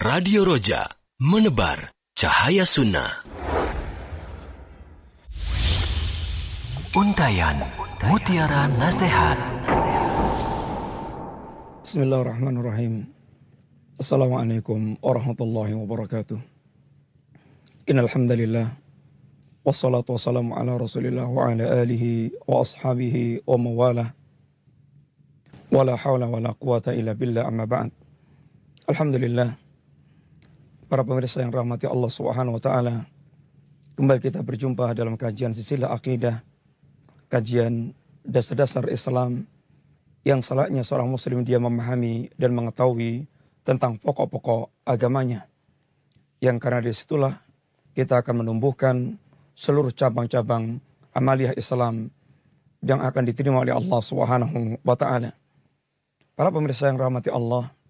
Radio Roja, menebar cahaya sunnah. Untayan Mutiara Nasihat. Bismillahirrahmanirrahim. Assalamualaikum warahmatullahi wabarakatuh. Innal hamdalillah wassalatu wassalamu ala Rasulillah wa ala alihi wa ashabihi wa mawalah. Wala hawla wala quwata illa billah, amma ba'd. Alhamdulillah, para pemirsa yang rahmati Allah Subhanahu wa taala, kembali kita berjumpa dalam kajian silsilah akidah, kajian dasar-dasar Islam yang salahnya seorang muslim dia memahami dan mengetahui tentang pokok-pokok agamanya, yang karena disitulah kita akan menumbuhkan seluruh cabang-cabang amaliyah Islam yang akan diterima oleh Allah Subhanahu wa taala. Para pemirsa yang rahmati Allah,